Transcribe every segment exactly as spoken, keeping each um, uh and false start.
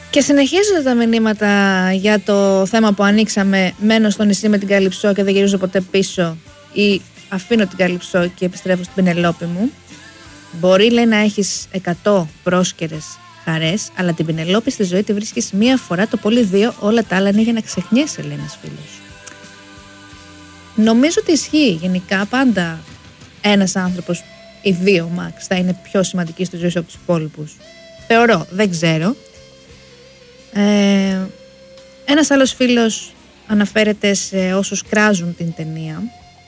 Και συνεχίζονται τα μηνύματα για το θέμα που ανοίξαμε. Μένω στο νησί με την Καλυψό και δεν γυρίζω ποτέ πίσω, ή αφήνω την Καλυψό και επιστρέφω στην Πινελόπη μου. Μπορεί, λέει, να έχεις εκατό πρόσκαιρες χαρές, αλλά την Πινελόπη στη ζωή τη βρίσκεις μία φορά, το πολύ δύο. Όλα τα άλλα είναι για να ξεχνιέσαι, λέει ένας φίλος. Νομίζω ότι ισχύει γενικά πάντα ένας άνθρωπος ή δύο max θα είναι πιο σημαντικοί στη ζωή σου από τους υπόλοιπους. Θεωρώ, δεν ξέρω. Ε, ένας άλλος φίλος αναφέρεται σε όσους κράζουν την ταινία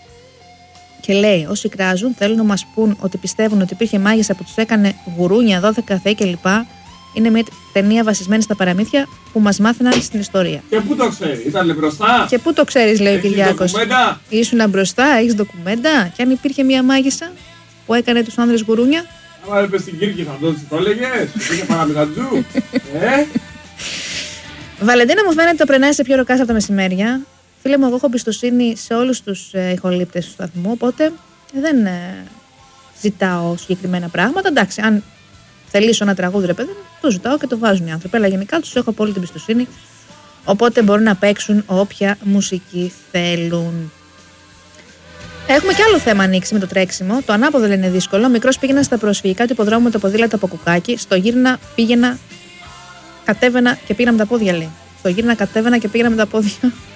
και λέει: όσοι κράζουν θέλουν να μας πούν ότι πιστεύουν ότι υπήρχε μάγισσα που τους έκανε γουρούνια, δώδεκα θεοί κλπ. Είναι μια ταινία βασισμένη στα παραμύθια που μας μάθαιναν στην ιστορία. Και πού το ξέρει, ήταν μπροστά. Και πού το ξέρεις, λέει Έχεις ο Κυριάκος. ντοκουμέντα. Ήσουνα μπροστά, έχεις ντοκουμέντα. Και αν υπήρχε μια μάγισσα που έκανε τους άνδρες γουρούνια. Άμα έπαιζε στην Κύρκη θα το, το έλεγες. Είχε παραμυθατζού. ε? Βαλεντίνα, μου φαίνεται το περνάει σε πιο ροκάς από τα μεσημέρια. Φίλε μου, εγώ έχω εμπιστοσύνη σε όλους τους ε, ηχολήπτες του σταθμού, οπότε δεν ε, ζητάω συγκεκριμένα πράγματα. Εντάξει, αν θελήσω ένα τραγούδι, ρε παιδί μου, το ζητάω και το βάζουν οι άνθρωποι. Αλλά γενικά τους έχω απόλυτη εμπιστοσύνη, οπότε μπορούν να παίξουν όποια μουσική θέλουν. Έχουμε και άλλο θέμα ανοίξει με το τρέξιμο. Το ανάποδο λένε δύσκολο. Μικρός πήγαινα στα προσφυγικά του υποδρόμου με το ποδήλατο από κουκάκι. Στο γύρνα πήγαινα, κατέβαινα και πήγαινα με τα πόδια, λέει. Στο γύρνα κατέβαινα και πήγαινα με τα πόδια.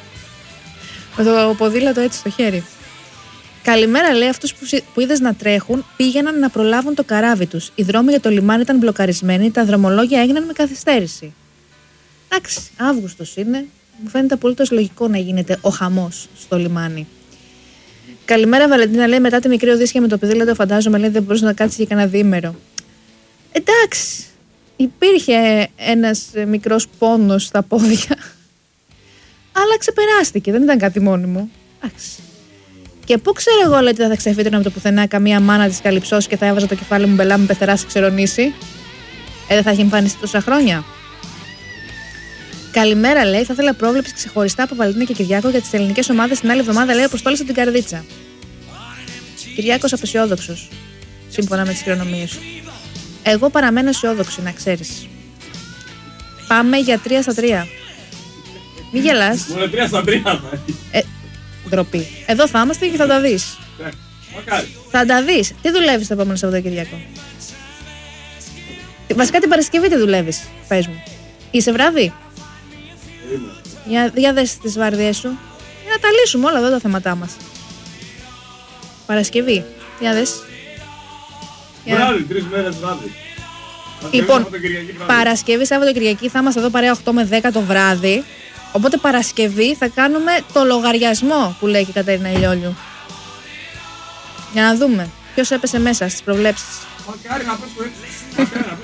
Με το ποδήλατο έτσι στο χέρι. Καλημέρα, λέει. Αυτούς που, που είδες να τρέχουν πήγαιναν να προλάβουν το καράβι τους. Οι δρόμοι για το λιμάνι ήταν μπλοκαρισμένοι. Τα δρομολόγια έγιναν με καθυστέρηση. Εντάξει, Αύγουστος είναι. Μου φαίνεται απολύτως λογικό να γίνεται ο χαμός στο λιμάνι. Καλημέρα, Βαλεντίνα, λέει. Μετά τη μικρή οδύσσια με το ποδήλατο, φαντάζομαι, λέει, δεν μπορούσε να κάτσει για κανένα διήμερο. Εντάξει. Υπήρχε ένας μικρός πόνος στα πόδια. Αλλά ξεπεράστηκε, δεν ήταν κάτι μόνιμο. Εντάξει. Και πού ξέρω εγώ, λέει, ότι δεν θα ξεφύτρωνε από το πουθενά καμία μάνα της Καλυψός και θα έβαζα το κεφάλι μου μπελά με πεθερά σε ξερονήσει. Ε, δεν θα είχε εμφανιστεί τόσα χρόνια. Καλημέρα, λέει. Θα ήθελα πρόβλεψη ξεχωριστά από Βαλεντίνα και Κυριάκο για τις ελληνικές ομάδες την άλλη εβδομάδα, λέει, αποστόλησε την Καρδίτσα. Κυριάκος απεσιόδοξος, σύμφωνα με τις χειρονομίες του. Εγώ παραμένω αισιόδοξη, να ξέρεις. Πάμε για τρία στα τρία. Μη γελάς. Μόνο τρία στα τρία. Ε, ντροπή. Εδώ θα είμαστε και θα τα δεις. Θα τα δεις. Τι δουλεύεις το επόμενο Σαββατοκύριακο? Βασικά την Παρασκευή τι δουλεύεις? Πες μου. Είσαι βράδυ? Για, για δες τις βάρδιές σου. Για να τα λύσουμε όλα εδώ τα θέματά μας. Παρασκευή. Για δες. Βράδυ, τρεις μέρες βράδυ. Λοιπόν, Παρασκευή, Σάββατο, Κυριακή θα είμαστε εδώ παρέα οκτώ με δέκα το βράδυ. Οπότε Παρασκευή θα κάνουμε το λογαριασμό που λέει και η Κατερίνα Ηλιόλιου. Για να δούμε ποιος έπεσε μέσα στις προβλέψεις. Μακάρι να πες το έτσι.